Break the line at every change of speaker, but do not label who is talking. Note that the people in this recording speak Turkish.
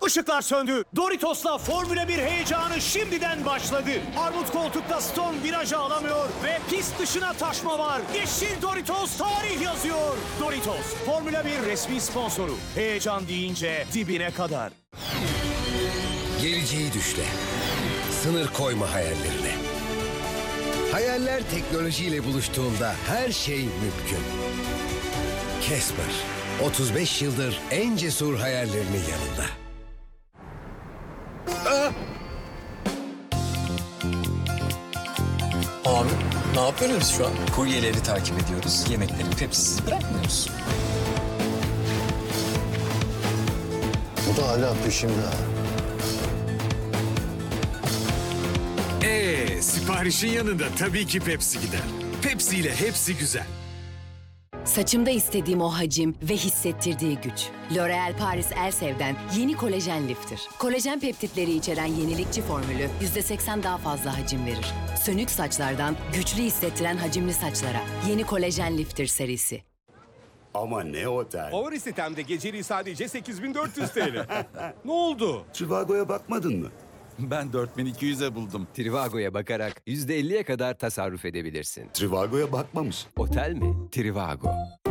Işıklar söndü. Doritos'la Formula 1 heyecanı şimdiden başladı. Armut koltukta Stone virajı alamıyor ve pist dışına taşma var. Yeşil Doritos tarih yazıyor. Doritos, Formula 1 resmi sponsoru. Heyecan deyince dibine kadar.
Geleceği düşle. Sınır koyma hayallerine. Hayaller teknolojiyle buluştuğunda her şey mümkün. Casper, 35 yıldır en cesur hayallerinin yanında.
Abi ne yapıyoruz şu an? Kuryeleri takip ediyoruz. Yemekleri Pepsi'siz bırakmıyoruz.
Bu da hala peşimde.
Siparişin yanında tabii ki Pepsi gider. Pepsi ile hepsi güzel.
Saçımda istediğim o hacim ve hissettirdiği güç. L'Oréal Paris Elsev'den yeni kolajen lifter. Kolajen peptitleri içeren yenilikçi formülü %80 daha fazla hacim verir. Sönük saçlardan güçlü hissettiren hacimli saçlara. Yeni kolajen lifter serisi.
Ama ne otel?
Favori sitemde geceliği sadece 8400 TL. Ne oldu?
Trivago'ya bakmadın mı?
Ben 4200'e buldum. Trivago'ya bakarak %50'ye kadar tasarruf edebilirsin.
Trivago'ya bakmamış.
Otel mi? Trivago.